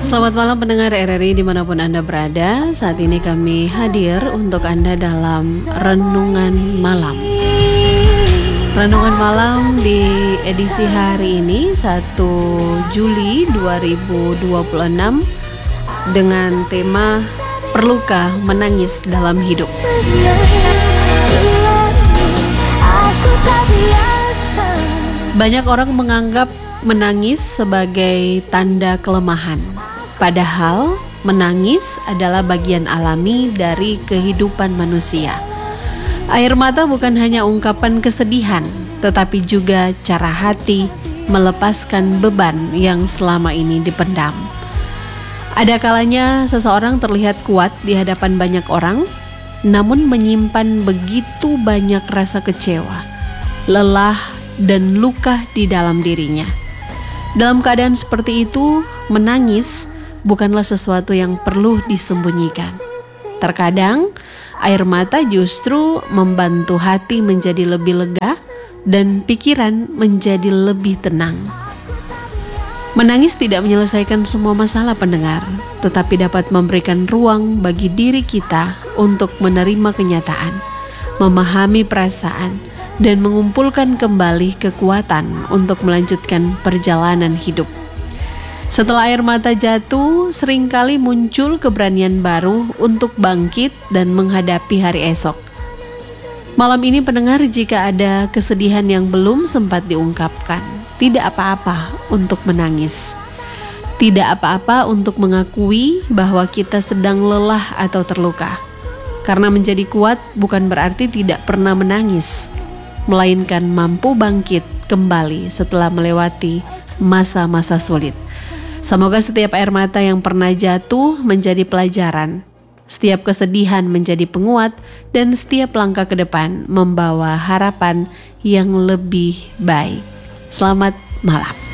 Selamat malam pendengar RRI dimanapun Anda berada. Saat ini kami hadir untuk Anda dalam Renungan Malam. Renungan Malam di edisi hari ini 1 Juli 2026 dengan tema Perlukah Menangis Dalam Hidup. Banyak orang menganggap menangis sebagai tanda kelemahan. Padahal menangis adalah bagian alami dari kehidupan manusia. Air mata bukan hanya ungkapan kesedihan, tetapi juga cara hati melepaskan beban yang selama ini dipendam. Ada kalanya seseorang terlihat kuat di hadapan banyak orang, namun menyimpan begitu banyak rasa kecewa, lelah, dan luka di dalam dirinya. Dalam keadaan seperti itu, menangis bukanlah sesuatu yang perlu disembunyikan. Terkadang, air mata justru membantu hati menjadi lebih lega dan pikiran menjadi lebih tenang. Menangis tidak menyelesaikan semua masalah pendengar, tetapi dapat memberikan ruang bagi diri kita untuk menerima kenyataan, memahami perasaan, dan mengumpulkan kembali kekuatan untuk melanjutkan perjalanan hidup. Setelah air mata jatuh, seringkali muncul keberanian baru untuk bangkit dan menghadapi hari esok. Malam ini pendengar, jika ada kesedihan yang belum sempat diungkapkan, tidak apa-apa untuk menangis. Tidak apa-apa untuk mengakui bahwa kita sedang lelah atau terluka. Karena menjadi kuat bukan berarti tidak pernah menangis, melainkan mampu bangkit kembali setelah melewati masa-masa sulit. Semoga setiap air mata yang pernah jatuh menjadi pelajaran, setiap kesedihan menjadi penguat, dan setiap langkah ke depan membawa harapan yang lebih baik. Selamat malam.